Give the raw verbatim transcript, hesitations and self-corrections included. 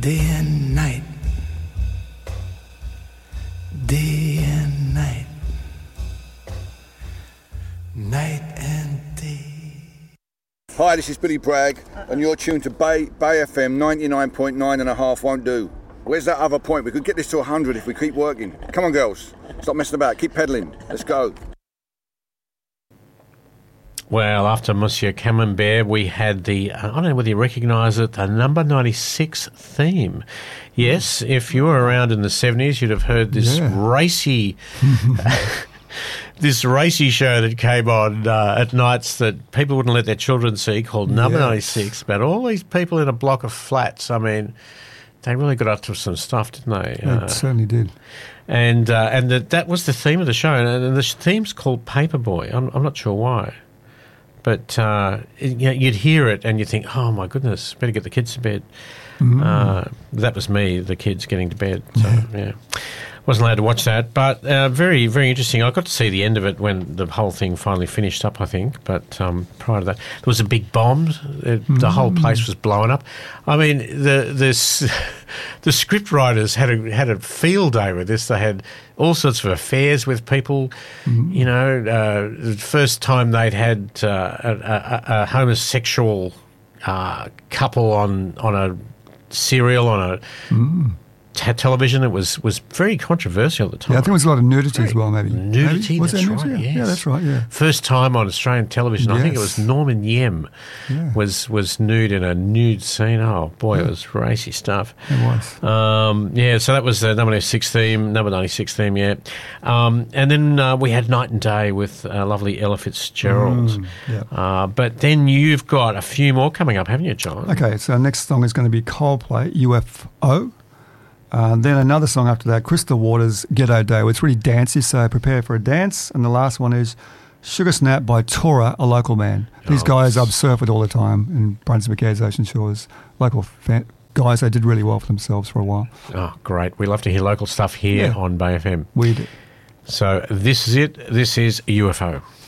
day and night, day and night, night and day. Hi, this is Billy Bragg, and you're tuned to Bay, Bay F M ninety-nine point nine and a half won't do. Where's that other point? We could get this to one hundred if we keep working. Come on, girls. Stop messing about. Keep pedalling. Let's go. Well, after Monsieur Camembert, we had the, I don't know whether you recognise it, the number ninety-six theme. Yes, if you were around in the seventies, you'd have heard this Yeah. racy... this racy show that came on uh, at nights that people wouldn't let their children see called Number Yes. ninety-six, about all these people in a block of flats. I mean, they really got up to some stuff, didn't they? It Uh, certainly did. and uh, and the, that was the theme of the show. And, and the theme's called Paperboy. I'm, I'm not sure why. But uh, it, you know, you'd hear it and you'd think, oh, my goodness, better get the kids to bed. Mm. Uh, that was me, the kids getting to bed. So, yeah. Wasn't allowed to watch that, but uh, very, very interesting. I got to see the end of it when the whole thing finally finished up, I think. But um, prior to that, there was a big bomb. It, the whole place was blowing up. I mean, the the, s- the script writers had a had a field day with this. They had all sorts of affairs with people. You know, uh, the first time they'd had uh, a, a, a homosexual uh, couple on on a serial on a. T- television. It was, was very controversial at the time. Yeah, I think there was a lot of nudity as well, maybe. Nudity, Maybe? Was that's there right, nudity? yes. Yeah, that's right, yeah. First time on Australian television, I think it was Yes. Norman Yem Yeah. was was nude in a nude scene. Oh, boy, it was racy stuff. It was. Um, yeah, so that was the number ninety-six theme, number ninety-six theme, yeah. Um, and then uh, we had Night and Day with uh, lovely Ella Fitzgerald. Mm, yeah. Uh, but then you've got a few more coming up, haven't you, John? Okay, so our next song is going to be Coldplay, U F O. Uh, then another song after that, Crystal Waters, Ghetto Day. It's really dancey, so prepare for a dance. And the last one is Sugar Snap by Tora, a local band. These Oh, guys, s- I've surfed all the time in Brunswick, Ayers, Ocean Shores. Local fan- guys, they did really well for themselves for a while. Oh, great. We love to hear local stuff here Yeah. on Bay F M. We did. So this is it. This is U F O.